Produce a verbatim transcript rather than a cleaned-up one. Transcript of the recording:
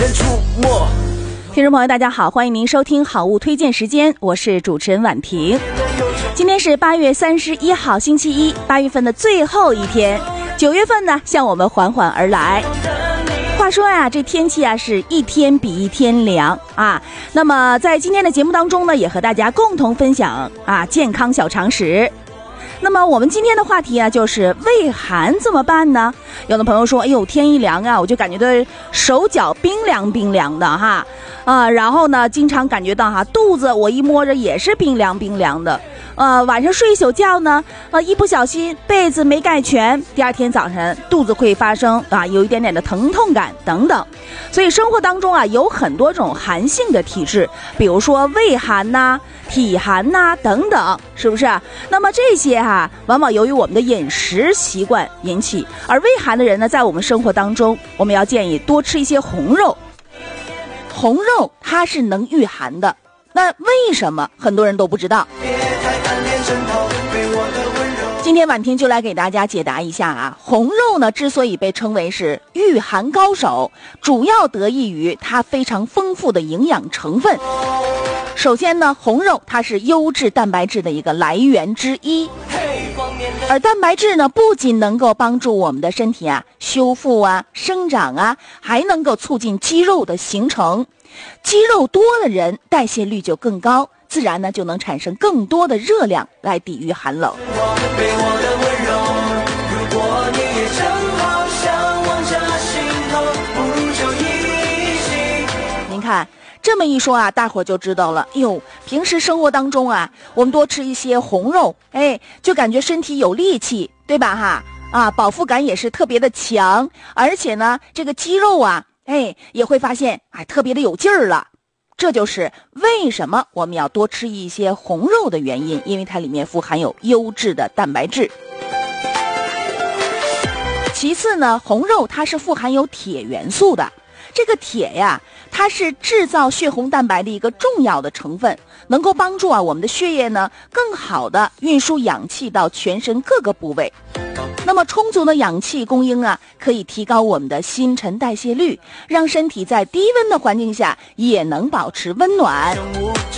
触摸。 听众朋友大家好，欢迎您收听好物推荐时间，我是主持人婉婷。今天是八月三十一号星期一，八月份的最后一天，九月份呢向我们缓缓而来。话说呀、啊，这天气啊是一天比一天凉啊。那么在今天的节目当中呢，也和大家共同分享啊健康小常识。那么我们今天的话题啊，就是胃寒怎么办呢？有的朋友说，哎呦，天一凉啊，我就感觉到手脚冰凉冰凉的哈，啊，然后呢，经常感觉到哈，肚子我一摸着也是冰凉冰凉的。呃，晚上睡一宿觉呢，呃，一不小心被子没盖全，第二天早晨肚子会发生啊有一点点的疼痛感等等。所以生活当中啊有很多种寒性的体质，比如说胃寒呐、啊、体寒呐、啊、等等，是不是？那么这些哈、啊，往往由于我们的饮食习惯引起。而胃寒的人呢，在我们生活当中，我们要建议多吃一些红肉。红肉它是能御寒的。那为什么很多人都不知道？今天婉婷就来给大家解答一下啊，红肉呢之所以被称为是御寒高手，主要得益于它非常丰富的营养成分。首先呢，红肉它是优质蛋白质的一个来源之一，而蛋白质呢不仅能够帮助我们的身体啊修复啊生长啊，还能够促进肌肉的形成。肌肉多的人代谢率就更高，自然呢就能产生更多的热量来抵御寒冷。您看这么一说啊，大伙就知道了。哟，平时生活当中啊，我们多吃一些红肉，哎，就感觉身体有力气，对吧哈？啊，饱腹感也是特别的强，而且呢，这个肌肉啊。哎，也会发现哎，特别的有劲儿了。这就是为什么我们要多吃一些红肉的原因，因为它里面富含有优质的蛋白质。其次呢，红肉它是富含有铁元素的。这个铁呀，它是制造血红蛋白的一个重要的成分，能够帮助啊我们的血液呢更好的运输氧气到全身各个部位。那么充足的氧气供应啊，可以提高我们的新陈代谢率，让身体在低温的环境下也能保持温暖。